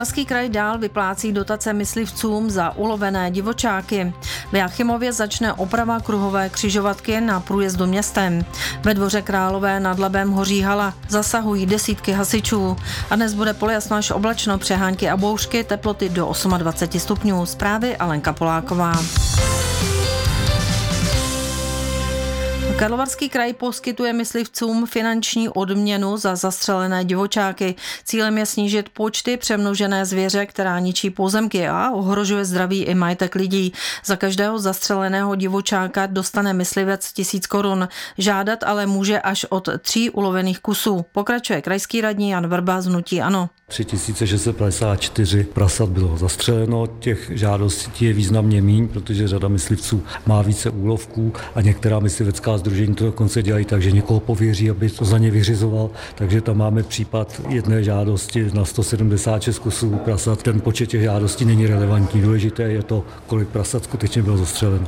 Karlovarský kraj dál vyplácí dotace myslivcům za ulovené divočáky. V Jáchymově začne oprava kruhové křižovatky na průjezdu městem. Ve Dvoře Králové nad Labem hoří hala, zasahují desítky hasičů. A dnes bude polojasno až oblačno, přehánky a bouřky, teploty do 28 stupňů. Zprávy Alenka Poláková. Karlovarský kraj poskytuje myslivcům finanční odměnu za zastřelené divočáky. Cílem je snížit počty přemnožené zvěře, která ničí pozemky a ohrožuje zdraví i majetek lidí. Za každého zastřeleného divočáka dostane myslivec 1000 korun. Žádat ale může až od 3 ulovených kusů. Pokračuje krajský radní Jan Vrba z hnutí ANO. 3654 prasat bylo zastřeleno, těch žádostí je významně míň, protože řada myslivců má více úlovků a některá myslivecká sdružení to dokonce dělají tak, že někoho pověří, aby to za ně vyřizoval, takže tam máme případ jedné žádosti na 176 kusů prasat. Ten počet těch žádostí není relevantní, důležité je to, kolik prasat skutečně bylo zastřeleno.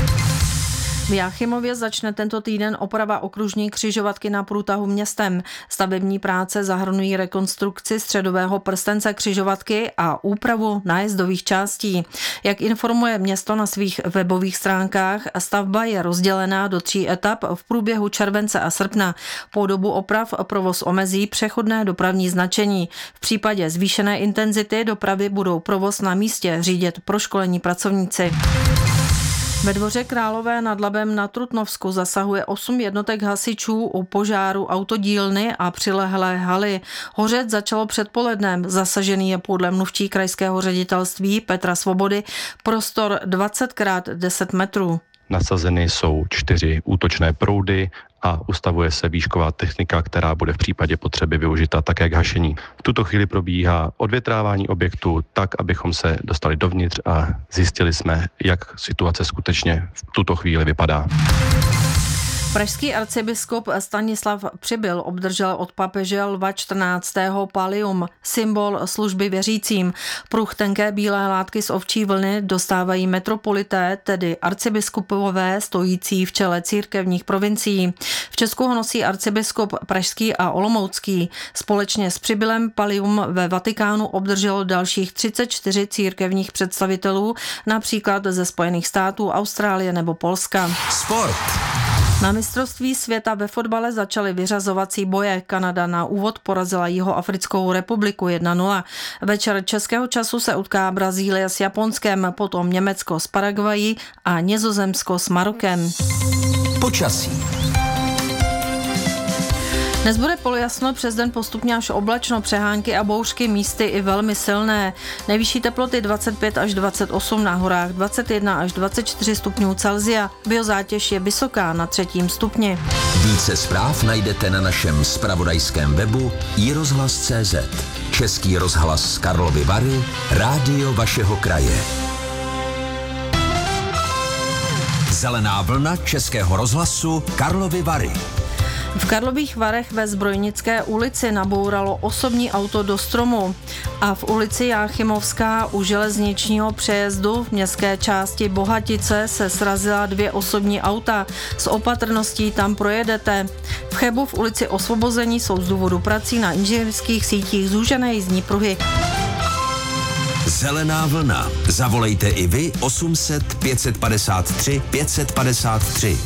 V Jáchymově začne tento týden oprava okružní křižovatky na průtahu městem. Stavební práce zahrnují rekonstrukci středového prstence křižovatky a úpravu nájezdových částí. Jak informuje město na svých webových stránkách, stavba je rozdělená do 3 etap v průběhu července a srpna. Po dobu oprav provoz omezí přechodné dopravní značení. V případě zvýšené intenzity dopravy budou provoz na místě řídit proškolení pracovníci. Ve Dvoře Králové nad Labem na Trutnovsku zasahuje 8 jednotek hasičů u požáru autodílny a přilehlé haly. Hořet začalo předpolednem. Zasažený je podle mluvčí krajského ředitelství Petra Svobody prostor 20x10 metrů. Nasazeny jsou 4 útočné proudy a ustavuje se výšková technika, která bude v případě potřeby využita také k hašení. V tuto chvíli probíhá odvětrávání objektu tak, abychom se dostali dovnitř a zjistili jsme, jak situace skutečně v tuto chvíli vypadá. Pražský arcibiskup Stanislav Přibyl obdržel od papeže Lva 14. pallium, symbol služby věřícím. Pruh tenké bílé látky z ovčí vlny dostávají metropolité, tedy arcibiskupové stojící v čele církevních provincií. V Česku ho nosí arcibiskup pražský a olomoucký. Společně s Přibylem pallium ve Vatikánu obdrželo dalších 34 církevních představitelů, například ze Spojených států, Austrálie nebo Polska. Sport. Na mistrovství světa ve fotbale začaly vyřazovací boje. Kanada na úvod porazila Jihoafrickou republiku 1-0. Večer českého času se utká Brazílie s Japonskem, potom Německo s Paraguayí a Nizozemsko s Marokem. Počasí. Dnes bude polojasno, přes den postupně až oblačno, přehánky a bouřky, místy i velmi silné. Nejvyšší teploty 25 až 28, na horách 21 až 24 stupňů Celsia. Biozátěž je vysoká na 3. stupni. Více zpráv najdete na našem zpravodajském webu iRozhlas.cz. Český rozhlas Karlovy Vary, rádio vašeho kraje. Zelená vlna Českého rozhlasu Karlovy Vary. V Karlových Varech ve Zbrojnické ulici nabouralo osobní auto do stromu a v ulici Jáchymovská u železničního přejezdu v městské části Bohatice se srazila 2 osobní auta. S opatrností tam projedete. V Chebu v ulici Osvobození jsou z důvodu prací na inženýrských sítích zúžené jízdní pruhy. Zelená vlna. Zavolejte i vy 800 553 553.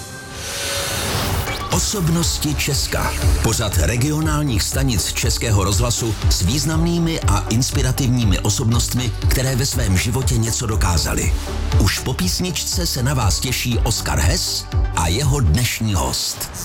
Osobnosti Česka. Pořad regionálních stanic Českého rozhlasu s významnými a inspirativními osobnostmi, které ve svém životě něco dokázaly. Už po písničce se na vás těší Oskar Hess a jeho dnešní host.